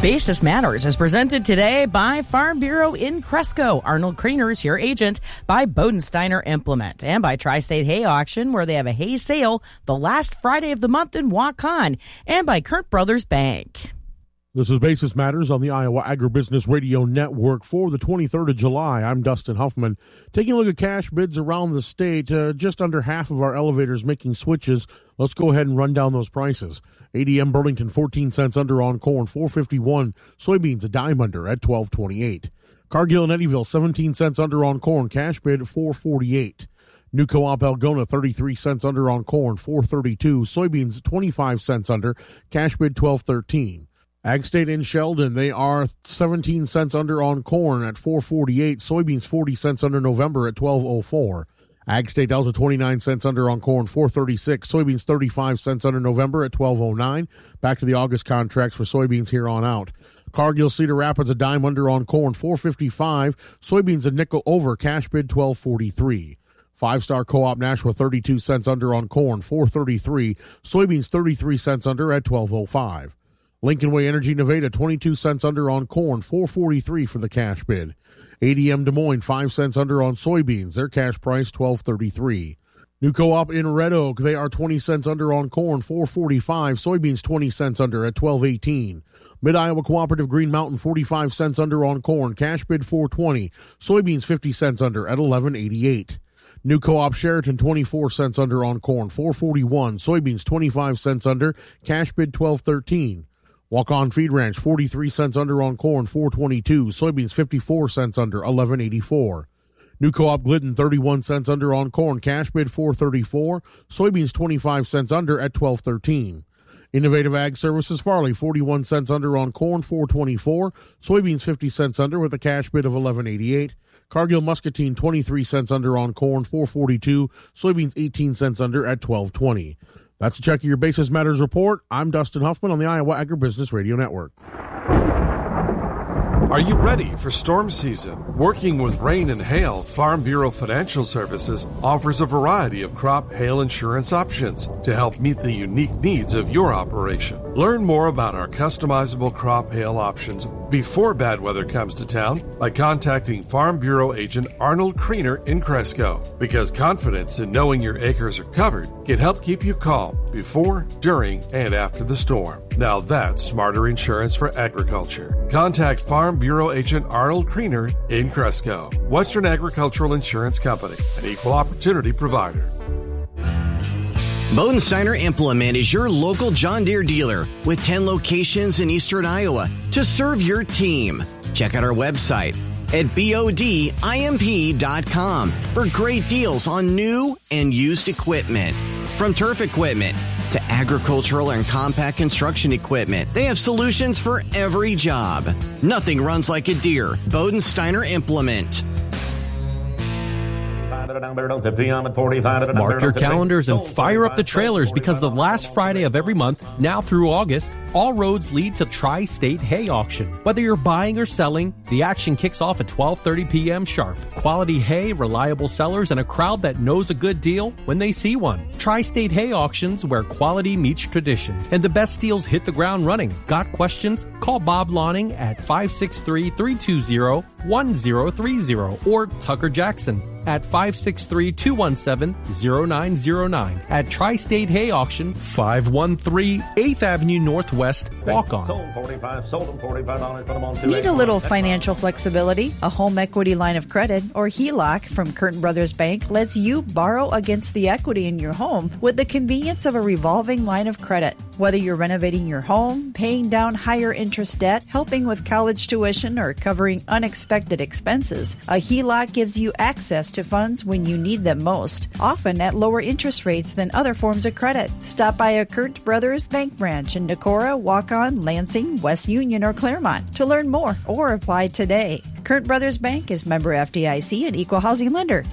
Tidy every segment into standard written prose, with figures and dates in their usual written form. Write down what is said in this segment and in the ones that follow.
Basis Matters is presented today by Farm Bureau in Cresco. Arnold Kriener is your agent, by Bodensteiner Implement, and by Tri-State Hay Auction, where they have a hay sale the last Friday of the month in Waukon, and by Kurt Brothers Bank. This is Basis Matters on the Iowa Agribusiness Radio Network for the 23rd of July. I'm Dustin Huffman. Taking a look at cash bids around the state, just under half of our elevators making switches. Let's go ahead and run down those prices. ADM Burlington, 14 cents under on corn, $4.51. Soybeans, a dime under at $12.28. Cargill and Eddyville, 17 cents under on corn, cash bid $4.48. New Co-op Algona, 33 cents under on corn, $4.32. Soybeans, 25 cents under, cash bid $12.13. Ag State in Sheldon, they are 17 cents under on corn at $4.48. Soybeans 40 cents under November at $12.04. Ag State Delta 29 cents under on corn, $4.36. Soybeans 35 cents under November at $12.09. Back to the August contracts for soybeans here on out. Cargill Cedar Rapids a dime under on corn, $4.55. Soybeans a nickel over, cash bid $12.43. Five-Star Co-op Nashua 32 cents under on corn, $4.33. Soybeans 33 cents under at $12.05. Lincoln Way Energy Nevada, 22 cents under on corn, $4.43 for the cash bid. ADM Des Moines, 5 cents under on soybeans. Their cash price, $12.33. New Co-op in Red Oak, they are 20 cents under on corn, $4.45. Soybeans, 20 cents under at $12.18. Mid-Iowa Cooperative Green Mountain, 45 cents under on corn, cash bid $4.20. Soybeans, 50 cents under at $11.88. New Co-op Sheraton, 24 cents under on corn, $4.41. Soybeans, 25 cents under, cash bid $12.13. Waukon Feed Ranch, 43 cents under on corn, $4.22. Soybeans, 54 cents under, $11.84. New Co-op Glidden, 31 cents under on corn, cash bid $4.34. Soybeans, 25 cents under at $12.13. Innovative Ag Services Farley, 41 cents under on corn, $4.24. Soybeans, 50 cents under with a cash bid of $11.88. Cargill Muscatine, 23 cents under on corn, $4.42. Soybeans, 18 cents under at $12.20. That's a check of your Basis Matters report. I'm Dustin Huffman on the Iowa Agribusiness Radio Network. Are you ready for storm season? Working with rain and hail, Farm Bureau Financial Services offers a variety of crop hail insurance options to help meet the unique needs of your operation. Learn more about our customizable crop hail options before bad weather comes to town by contacting Farm Bureau agent Arnold Kriener in Cresco, because confidence in knowing your acres are covered can help keep you calm before, during, and after the storm. Now that's smarter insurance for agriculture. Contact Farm Bureau agent Arnold Kriener in Cresco. Western Agricultural Insurance Company, an equal opportunity provider. Bodensteiner Implement is your local John Deere dealer with 10 locations in eastern Iowa to serve your team. Check out our website at bodimp.com for great deals on new and used equipment. From turf equipment to agricultural and compact construction equipment, they have solutions for every job. Nothing runs like a Deere. Bodensteiner Implement. Mark your calendars and fire up the trailers, because the last Friday of every month, now through August, all roads lead to Tri-State Hay Auction. Whether you're buying or selling, the action kicks off at 12:30 p.m. sharp. Quality hay, reliable sellers, and a crowd that knows a good deal when they see one. Tri-State Hay Auctions, where quality meets tradition, and the best deals hit the ground running. Got questions? Call Bob Lawning at 563-320-1030 or Tucker Jackson at 563-217-0909 at Tri-State Hay Auction, 513 8th Avenue Northwest, Waukon. Need a little financial flexibility? A home equity line of credit, or HELOC, from Kurt Brothers Bank lets you borrow against the equity in your home with the convenience of a revolving line of credit. Whether you're renovating your home, paying down higher interest debt, helping with college tuition, or covering unexpected expenses, a HELOC gives you access to funds when you need them most, often at lower interest rates than other forms of credit. Stop by a Kurt Brothers Bank branch in Decorah, Waukon, Lansing, West Union, or Claremont to learn more or apply today. Kurt Brothers Bank is member FDIC and equal housing lender.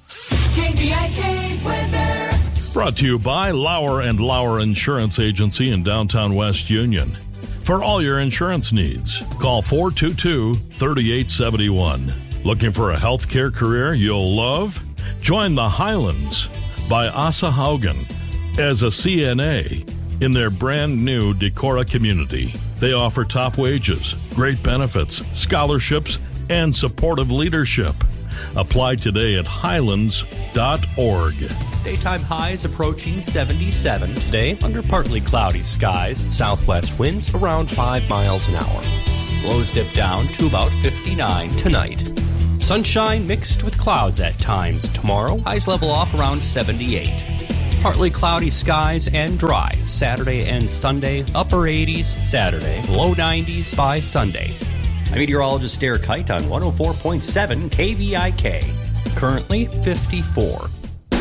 KVIK weather. Brought to you by Lauer & Lauer Insurance Agency in downtown West Union. For all your insurance needs, call 422-3871. Looking for a healthcare career you'll love? Join the Highlands by Asa Haugen as a CNA in their brand new Decorah community. They offer top wages, great benefits, scholarships, and supportive leadership. Apply today at highlands.org. Daytime highs approaching 77 today under partly cloudy skies. Southwest winds around 5 miles an hour. Lows dip down to about 59 tonight. Sunshine mixed with clouds at times tomorrow. Highs level off around 78. Partly cloudy skies and dry Saturday and Sunday. Upper 80s Saturday, low 90s by Sunday. I'm meteorologist Derek Height on 104.7 KVIK. Currently 54.